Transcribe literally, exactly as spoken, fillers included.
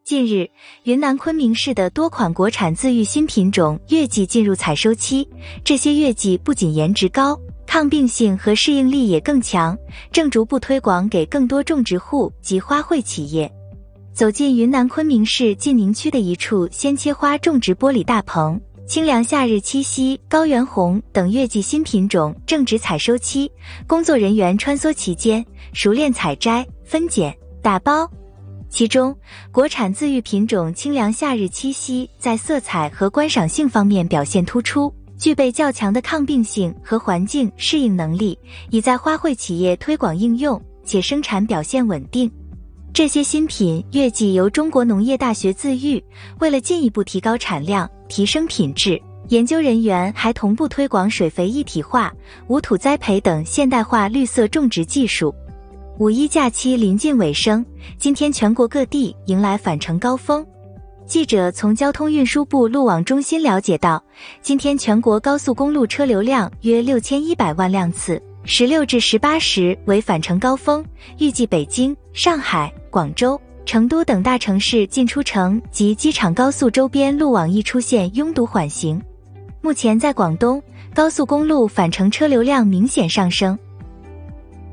近日，云南昆明市的多款国产自育新品种月季进入采收期，这些月季不仅颜值高，抗病性和适应力也更强，正逐步推广给更多种植户及花卉企业。走进云南昆明市晋宁区的一处鲜切花种植玻璃大棚，清凉夏日七夕、高原红等月季新品种正值采收期，工作人员穿梭其间，熟练采摘、分拣、打包。其中，国产自育品种清凉夏日七夕在色彩和观赏性方面表现突出，具备较强的抗病性和环境适应能力，已在花卉企业推广应用，且生产表现稳定。这些新品月季由中国农业大学自育，为了进一步提高产量、提升品质，研究人员还同步推广水肥一体化、无土栽培等现代化绿色种植技术。五一假期临近尾声，今天全国各地迎来返程高峰。记者从交通运输部路网中心了解到，今天全国高速公路车流量约六千一百万辆次，十六至十八时为返程高峰，预计北京、上海、广州、成都等大城市进出城及机场高速周边路网亦出现拥堵缓行。目前在广东，高速公路返程车流量明显上升，